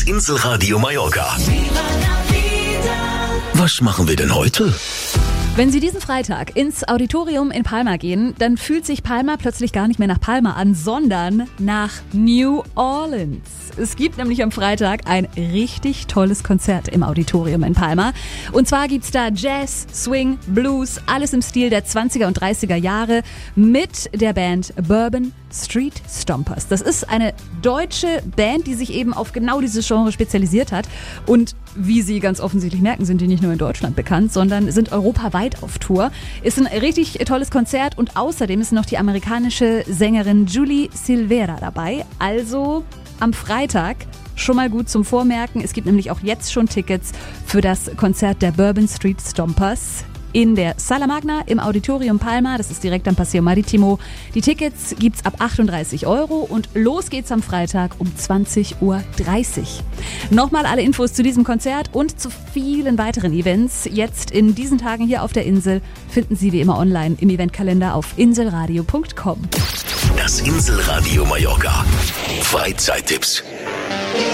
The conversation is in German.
Inselradio Mallorca. Was machen wir denn heute? Wenn Sie diesen Freitag ins Auditorium in Palma gehen, dann fühlt sich Palma plötzlich gar nicht mehr nach Palma an, sondern nach New Orleans. Es gibt nämlich am Freitag ein richtig tolles Konzert im Auditorium in Palma. Und zwar gibt's da Jazz, Swing, Blues, alles im Stil der 20er und 30er Jahre mit der Band Bourbon Street Stompers. Das ist eine deutsche Band, die sich eben auf genau dieses Genre spezialisiert hat. Und wie Sie ganz offensichtlich merken, sind die nicht nur in Deutschland bekannt, sondern sind europaweit auf Tour. Ist ein richtig tolles Konzert und außerdem ist noch die amerikanische Sängerin Julie Silvera dabei. Also am Freitag schon mal gut zum Vormerken. Es gibt nämlich auch jetzt schon Tickets für das Konzert der Bourbon Street Stompers in der Sala Magna im Auditorium Palma. Das ist direkt am Paseo Maritimo. Die Tickets gibt's ab 38 € und los geht's am Freitag um 20:30 Uhr. Nochmal alle Infos zu diesem Konzert und zu vielen weiteren Events jetzt in diesen Tagen hier auf der Insel finden Sie wie immer online im Eventkalender auf inselradio.com. Das Inselradio Mallorca. Freizeittipps.